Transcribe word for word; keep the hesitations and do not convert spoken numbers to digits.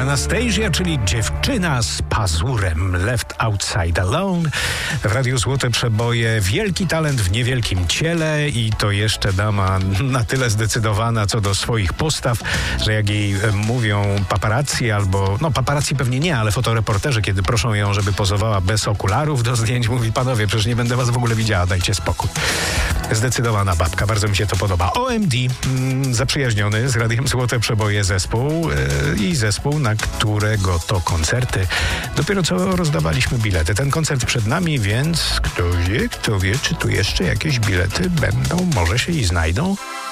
Anastasia, czyli dziewczyna z pazurem. Left Outside Alone. W Radiu Złote Przeboje. Wielki talent w niewielkim ciele i to jeszcze dama na tyle zdecydowana co do swoich postaw, że jak jej mówią paparazzi albo, no paparazzi pewnie nie, ale fotoreporterzy, kiedy proszą ją, żeby pozowała bez okularów do zdjęć, mówi: panowie, przecież nie będę was w ogóle widziała, dajcie spokój. Zdecydowana babka, bardzo mi się to podoba. O M D, mm, zaprzyjaźniony z Radiem Złote Przeboje zespół yy, i zespół, na którego to koncerty dopiero co rozdawaliśmy bilety. Ten koncert przed nami, więc kto wie, kto wie, czy tu jeszcze jakieś bilety będą, może się i znajdą.